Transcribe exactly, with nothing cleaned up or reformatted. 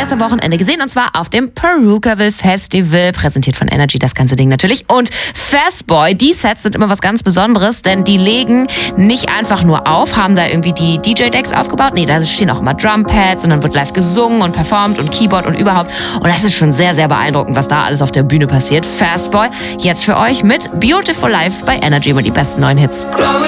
erst am Wochenende gesehen, und zwar auf dem Perukaville Festival, präsentiert von Energy, das ganze Ding natürlich. Und Fastboy, die Sets sind immer was ganz Besonderes, denn die legen nicht einfach nur auf, haben da irgendwie die D J-Decks aufgebaut. Nee, da stehen auch immer Drumpads und dann wird live gesungen und performt und Keyboard und überhaupt. Und das ist schon sehr, sehr beeindruckend, was da alles auf der Bühne passiert. Fastboy, jetzt für euch mit Beautiful Life bei Energy mit die besten neuen Hits.